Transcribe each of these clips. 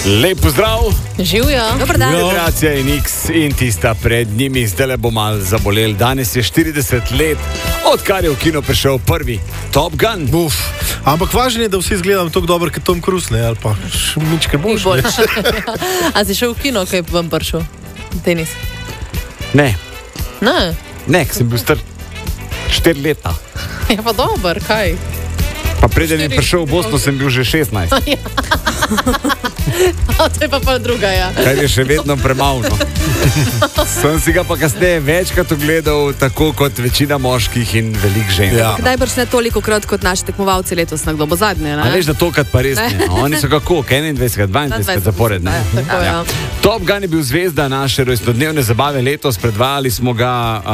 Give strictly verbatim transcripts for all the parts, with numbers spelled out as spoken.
Lep pozdrav. Živijo. Dobar dan. Generacija N X in tista pred njimi, zdaj bo malo zabolel. Danes je štirideset let, odkar je v kino prišel prvi Top Gun. Uf, ampak važno je, da vsi izgledam tako dobro kot Tom Cruise, ne, ali pa šmičke boš, ne. A si šel v kino, kaj vam prišel? Tenis? Ne, Ne. ne, ker sem bil star štiri leta. Ja pa dober, kaj? Pa preden je prišel v Bosno, sem bil že šestnajst. A to je pa pa druga, ja. Kar je še vedno premalo. Sem si ga pa kasneje večkrat ogledal, tako kot večina moških in velik žensk. Ja. Kdaj brž ne toliko krat kot naši tekmovalci letos, na kdo bo zadnje, ne? A veš, da tokrat pa res ne. Oni so kako, enaindvajset, dvaindvajset zaporedne. Tako, ja. Top Gun je bil zvezda naše rojstnodnevne zabave letos, predvajali smo ga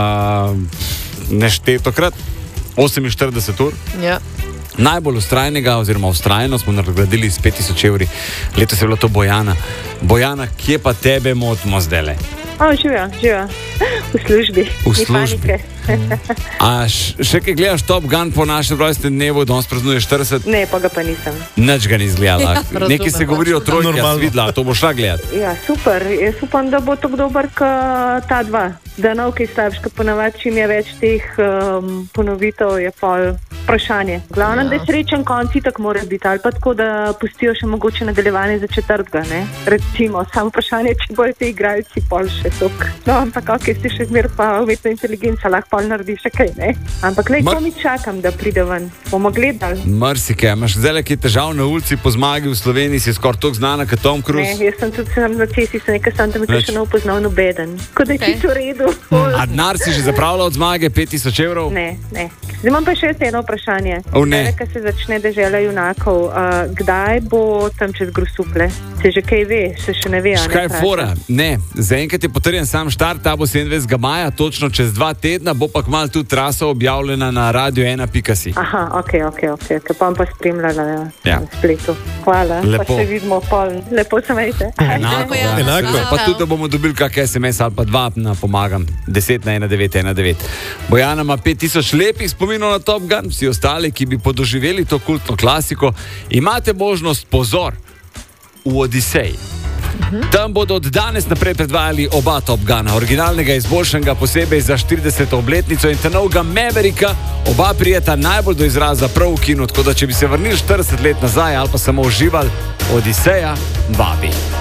uh, neštetokrat, oseminštirideset ur. Ja. Najbolj ustrajnega, oziroma ustrajno smo nadgradili s pet tisoč evri. Letos je bila to Bojana. Bojana, kje pa tebe motimo zdajle? O, živijo, živijo. V službi. V službi. A š, še kaj gledaš Top Gun po našem rojstnem dnevu, danes praznuješ štirideset? Ne, pa ga pa nisem. Nič ga ni izgledala. Ja, Nekaj se govori o trojki, jaz Normalno. videla, to bo šla gledati. Ja, super. Jaz upam, da bo tako dober kot ta dva. Da nov kaj slabš, ker ponavadi čim je več teh um, ponovitev, je pol vprašanje. Glavno, ja. Da je srečen konc, tako mora biti, ali pa tako, da pustijo še mogoče nadaljevanje za četrtega, ne? Recimo, samo vprašanje, če bojo te igralci pol še tok. No, ampak ok, si še zmer pa umetna inteligenca, lahko pol naredi še kaj, ne? Ampak naj Mar- to mi čakam, da pride ven. Bomo gledali. Mrsike, imaš zdaj kaj težav na ulici po zmagi v Sloveniji, si skoraj toliko znana kot Tom Ne, Cruise. jaz sem tudi sem na cesti, sem nekaj sam tam Nič. še ne upoznal nobeden. Tako da je Okej. čisto v redu. A denar si že zapravila od zmage, pet tisoč evrov? Ne, ne. Zdaj imam pa še eno vprašanje. O, ne. Zdaj, ko se začne dežela junakov, uh, kdaj bo tam čez Grosuplje? Se že kaj ve, se še ne ve. a ne, Škaj vprašam. fora? Ne, zaenkrat je potrjen sam štart, ta bo sedemindvajsetega maja, točno čez dva tedna, bo pa kmalu tudi trasa objavljena na radio ena pika si. Aha, ok, ok, ok, ok, pa bom pa spremljala na, Ja. na spletu. Hvala, Lepo. pa se vidimo pol. Lepo se majte. Enako, ja. Enako. Pa tudi, da bomo dobili kak es em es ali pa dva, na pomagam. deset na ena devet ena devet. Bojana ima pet tisoč lepih spominov na Top Gun, vsi ostali, ki bi podoživeli to kultno klasiko, imate možnost, pozor, v Odiseji. Tam bodo od danes naprej predvajali oba Top Guna, originalnega izboljšanega posebej za štirideseto obletnico in novega Mavericka. Oba prijeta najbolj do izraza prav v kinu, tako da če bi se vrnili štirideset let nazaj ali pa samo uživali, Odiseja vabi.